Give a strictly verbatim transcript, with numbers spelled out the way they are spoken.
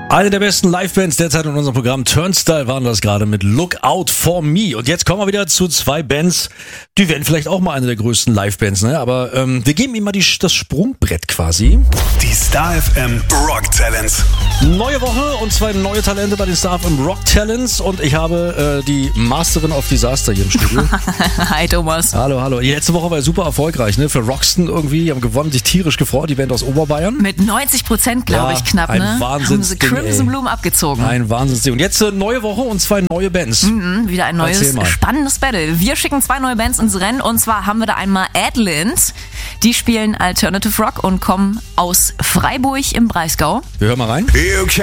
Eine der besten Livebands derzeit in unserem Programm Turnstile waren das gerade mit Look Out For Me. Und jetzt kommen wir wieder zu zwei Bands, die werden vielleicht auch mal eine der größten Livebands, ne? Aber ähm, wir geben ihnen mal die, das Sprungbrett quasi. Die Star F M Rock Talents. Neue Woche und zwei neue Talente bei den Star F M Rock Talents. Und ich habe äh, die Masterin of Disaster hier im Studio. Hi Thomas. Hallo, hallo. Die letzte Woche war ja super erfolgreich, ne? Für Roxton irgendwie, die haben gewonnen, sich tierisch gefreut, die Band aus Oberbayern. Mit neunzig Prozent, glaube Ja, ich, knapp, ein ne? Wahnsinnsding, Haben sie Crimson ey. Bloom abgezogen. Ein Wahnsinnsding. Und jetzt äh, neue Woche und zwei neue Bands. Mhm, wieder ein Erzähl neues, mal. spannendes Battle. Wir schicken zwei neue Bands ins Rennen und zwar haben wir da einmal Adland. Die spielen Alternative Rock und kommen aus Freiburg im Breisgau. Wir hören mal rein. You